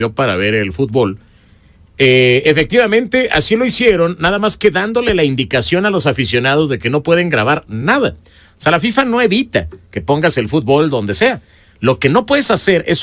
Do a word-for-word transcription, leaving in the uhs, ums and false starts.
para ver el fútbol. Eh, efectivamente, así lo hicieron, nada más que dándole la indicación a los aficionados de que no pueden grabar nada. O sea, la FIFA no evita que pongas el fútbol donde sea. Lo que no puedes hacer es